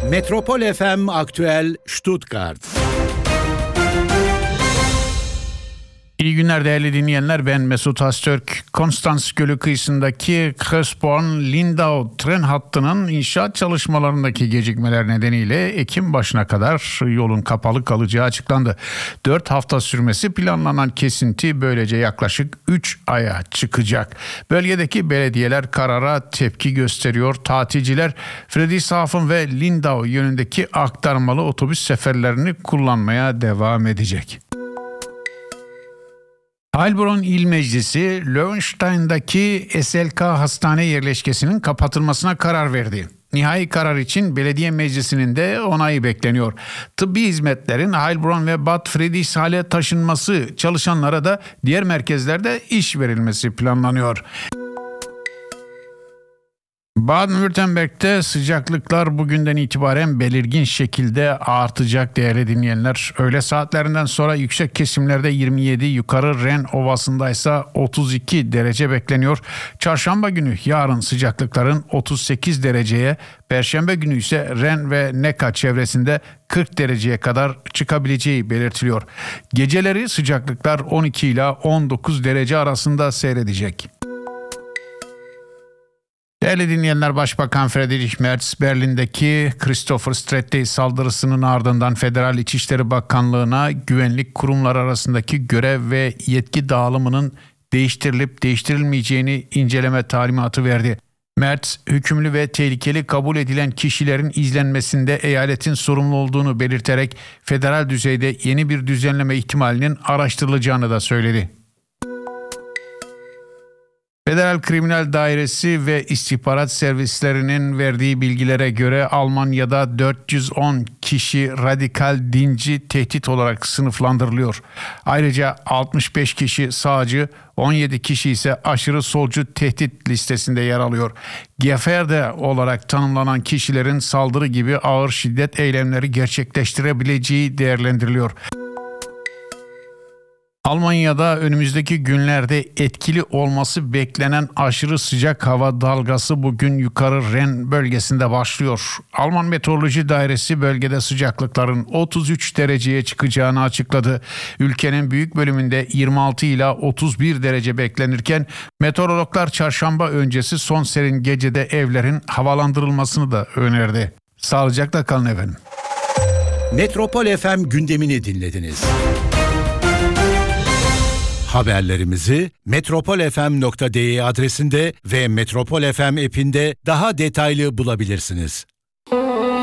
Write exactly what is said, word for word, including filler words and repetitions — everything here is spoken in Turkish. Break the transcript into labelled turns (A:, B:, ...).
A: Metropol F M Aktüel Stuttgart.
B: İyi günler değerli dinleyenler, ben Mesut Öztürk. Konstans Gölü kıyısındaki Krösborn-Lindau tren hattının inşaat çalışmalarındaki gecikmeler nedeniyle Ekim başına kadar yolun kapalı kalacağı açıklandı. dört hafta sürmesi planlanan kesinti böylece yaklaşık üç aya çıkacak. Bölgedeki belediyeler karara tepki gösteriyor. Tatilciler Friedrichshafen ve Lindau yönündeki aktarmalı otobüs seferlerini kullanmaya devam edecek. Heilbronn İl Meclisi, Löwenstein'daki S L K hastane yerleşkesinin kapatılmasına karar verdi. Nihai karar için belediye meclisinin de onayı bekleniyor. Tıbbi hizmetlerin Heilbronn ve Bad Friedrichshain'e taşınması, çalışanlara da diğer merkezlerde iş verilmesi planlanıyor. Baden-Württemberg'te sıcaklıklar bugünden itibaren belirgin şekilde artacak değerli dinleyenler. Öğle saatlerinden sonra yüksek kesimlerde yirmi yedi, yukarı Ren Ovası'nda ise otuz iki derece bekleniyor. Çarşamba günü yarın sıcaklıkların otuz sekiz dereceye, Perşembe günü ise Ren ve Neckar çevresinde kırk dereceye kadar çıkabileceği belirtiliyor. Geceleri sıcaklıklar on iki ila on dokuz derece arasında seyredecek. Değerli dinleyenler, Başbakan Friedrich Merz, Berlin'deki Christopher Stretti saldırısının ardından Federal İçişleri Bakanlığı'na güvenlik kurumları arasındaki görev ve yetki dağılımının değiştirilip değiştirilmeyeceğini inceleme talimatı verdi. Merz, hükümlü ve tehlikeli kabul edilen kişilerin izlenmesinde eyaletin sorumlu olduğunu belirterek federal düzeyde yeni bir düzenleme ihtimalinin araştırılacağını da söyledi. Federal Kriminal Dairesi ve istihbarat servislerinin verdiği bilgilere göre Almanya'da dört yüz on kişi radikal dinci tehdit olarak sınıflandırılıyor. Ayrıca altmış beş kişi sağcı, on yedi kişi ise aşırı solcu tehdit listesinde yer alıyor. Geferde olarak tanımlanan kişilerin saldırı gibi ağır şiddet eylemleri gerçekleştirebileceği değerlendiriliyor. Almanya'da önümüzdeki günlerde etkili olması beklenen aşırı sıcak hava dalgası bugün yukarı Ren bölgesinde başlıyor. Alman Meteoroloji Dairesi bölgede sıcaklıkların otuz üç dereceye çıkacağını açıkladı. Ülkenin büyük bölümünde yirmi altı ila otuz bir derece beklenirken meteorologlar çarşamba öncesi son serin gecede evlerin havalandırılmasını da önerdi. Sağlıcakla kalın efendim.
A: Metropol F M gündemini dinlediniz. Haberlerimizi metropol f m nokta d e adresinde ve Metropol F M app'inde daha detaylı bulabilirsiniz.